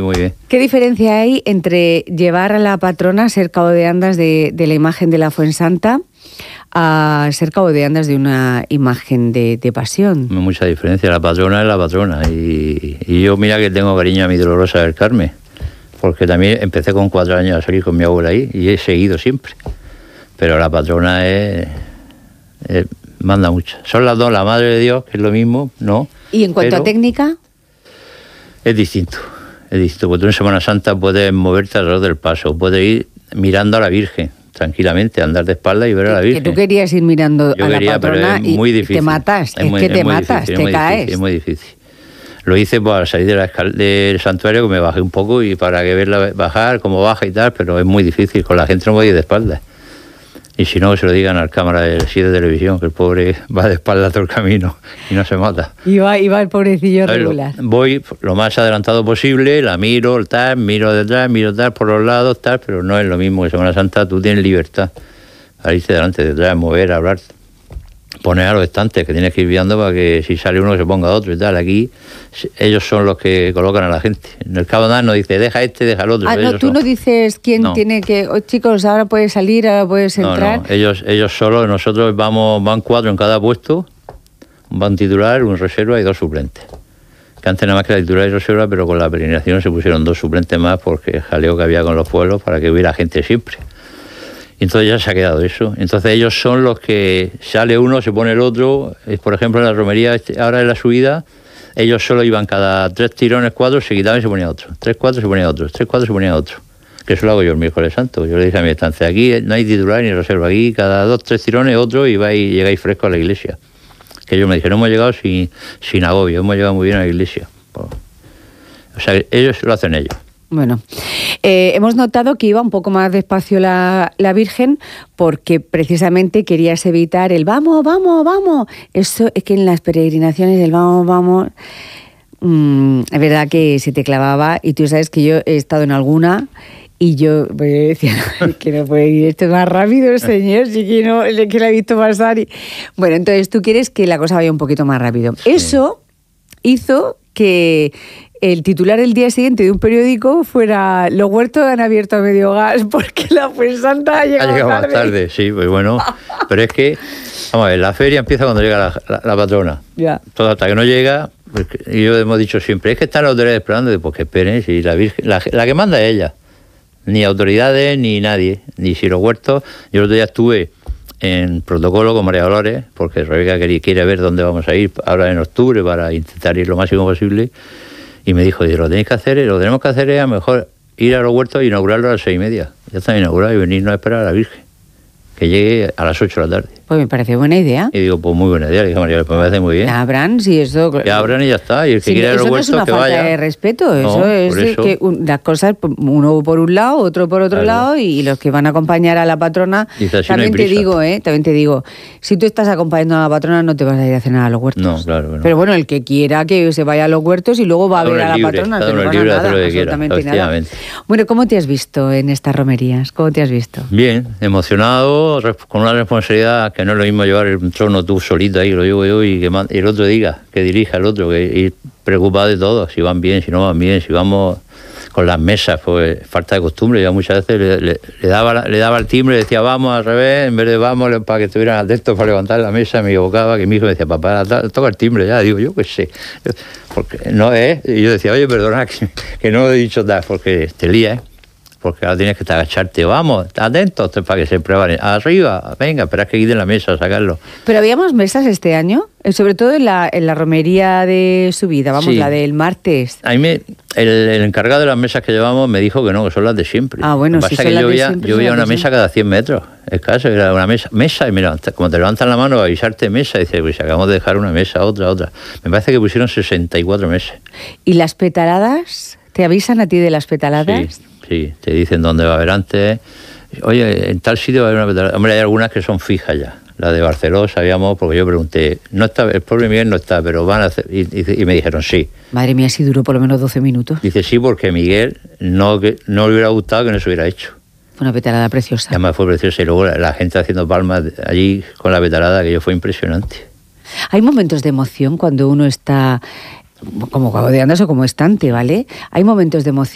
muy bien. ¿Qué diferencia hay entre llevar a la patrona, ser cabo de andas de la imagen de la Fuensanta, a ser cabo de andas de una imagen de pasión? Mucha diferencia. La patrona es la patrona. Y yo, mira que tengo cariño a mi Dolorosa del Carmen, porque también empecé con 4 años a salir con mi abuela ahí y he seguido siempre. Pero la patrona manda mucho. Son las dos, la Madre de Dios, que es lo mismo, ¿no? ¿Y en cuanto a técnica? Es distinto, porque tú en Semana Santa puedes moverte alrededor del paso, puedes ir mirando a la Virgen, tranquilamente, andar de espalda y ver a la Virgen. Que tú querías ir mirando a la patrona y te matas, te matas, te caes. Es muy difícil. Lo hice para salir del santuario, que me bajé un poco y para que verla bajar, cómo baja y tal, pero es muy difícil, con la gente no voy de espaldas. Y si no, se lo digan al cámara de televisión, que el pobre va de espaldas todo el camino y no se mata. Y va el pobrecillo regular. Voy lo más adelantado posible, la miro detrás, miro tal, por los lados, tal, pero no es lo mismo que Semana Santa. Tú tienes libertad para irte delante, detrás, mover, hablar, poner a los estantes, que tienes que ir viendo para que si sale uno se ponga otro y tal. Aquí ellos son los que colocan a la gente. En el cabo no dice, deja deja el otro. No, tú no dices quién tiene que... chicos, ahora puedes salir, ahora puedes entrar. No, ellos solos, nosotros van 4 en cada puesto, un titular, un reserva y 2 suplentes. Que antes nada más que la titular y reserva, pero con la peregrinación se pusieron 2 suplentes más porque el jaleo que había con los pueblos para que hubiera gente siempre. Y entonces ya se ha quedado eso. Entonces ellos son los que sale uno, se pone el otro. Por ejemplo, en la romería, ahora en la subida, ellos solo iban cada 3 tirones, 4, se quitaban y se ponía otro. 3, 4, se ponía otro. 3, 4, se ponía otro. Que eso lo hago yo el miércoles santo. Yo le dije a mi estancia, aquí no hay titular ni reserva. Aquí cada 2, 3 tirones, otro, y llegáis fresco a la iglesia. Que ellos me dijeron, hemos llegado sin agobio, hemos llegado muy bien a la iglesia. O sea, ellos lo hacen ellos. Bueno, hemos notado que iba un poco más despacio la Virgen porque precisamente querías evitar el vamos, vamos, vamos. Eso es que en las peregrinaciones el vamos, vamos, es verdad que se te clavaba, y tú sabes que yo he estado en alguna y yo decía, que no puede ir esto más rápido, señor, sí que no, que la he visto pasar. Bueno, entonces tú quieres que la cosa vaya un poquito más rápido. Sí. Eso hizo que el titular el día siguiente de un periódico fuera: los huertos han abierto a medio gas porque la Fuensanta ha llegado más tarde. Sí, pues bueno, pero es que, vamos a ver, la feria empieza cuando llega la patrona. Ya. Todo hasta que no llega, pues, y yo hemos dicho siempre, es que están los hoteles esperando, pues que esperen, si la Virgen, la que manda es ella, ni autoridades ni nadie, ni si los huertos. Yo el otro día estuve en protocolo con María Dolores, porque Rebeca quiere ver dónde vamos a ir ahora en octubre para intentar ir lo máximo posible. Y me dijo, lo tenemos que hacer es a lo mejor ir a los huertos e inaugurarlo a las 6:30. Ya está inaugurado, y venirnos a esperar a la Virgen, que llegue a las 8 de la tarde. Pues me parece buena idea. Y digo, pues muy buena idea. Le dije a María, pues me parece muy bien. Ya abran, si eso... Ya abran y ya está. Y el que quiera ir a los huertos, que vaya. Eso no es una falta de respeto. No, eso es que las cosas, uno por un lado, otro por otro lado, y los que van a acompañar a la patrona... También te digo, si tú estás acompañando a la patrona, no te vas a ir a cenar a los huertos. No, claro. No. Pero bueno, el que quiera que se vaya a los huertos y luego va a ver a la patrona, que no pasa nada, absolutamente nada. Bueno, ¿cómo te has visto en estas romerías? ¿Cómo te has visto? Bien, emocionado, con una responsabilidad que no es lo mismo llevar el trono tú solito ahí, lo llevo yo, y que el otro diga, que dirija el otro, que ir preocupado de todo, si van bien, si no van bien, si vamos con las mesas, pues falta de costumbre. Yo muchas veces le daba el timbre y decía vamos al revés, en vez de vamos, para que estuvieran atentos para levantar la mesa, me equivocaba, que mi hijo me decía, papá, toca el timbre ya, digo, yo qué sé, porque no es, y yo decía, oye, perdona, que no lo he dicho tal, porque te lías, porque ahora tienes que agacharte, vamos, atentos para que se preparen, arriba, venga, esperad que quiten la mesa, sacarlo. Pero habíamos mesas este año, sobre todo en la romería de subida, vamos, sí. La del martes. A mí el encargado de las mesas que llevamos me dijo que no, que son las de siempre. Ah, bueno, sí, son las de siempre. Yo veía una mesa cada 100 metros, escaso, era una mesa, y mira, como te levantan la mano a avisarte mesa, dice, pues acabamos de dejar una mesa, otra. Me parece que pusieron 64 mesas. ¿Y las petaladas? ¿Te avisan a ti de las petaladas? Sí, te dicen dónde va a haber antes. Oye, en tal sitio va a haber una petalada. Hombre, hay algunas que son fijas ya. La de Barceló sabíamos, porque yo pregunté, no está, el pobre Miguel no está, pero van a hacer, y me dijeron sí. Madre mía, si duró por lo menos 12 minutos. Dice sí, porque Miguel no le hubiera gustado que no se hubiera hecho. Fue una petalada preciosa. Además fue preciosa, y luego la gente haciendo palmas allí con la petalada, que fue impresionante. Hay momentos de emoción cuando uno está como cabo de andas o como estante, ¿vale? Hay momentos de emoción.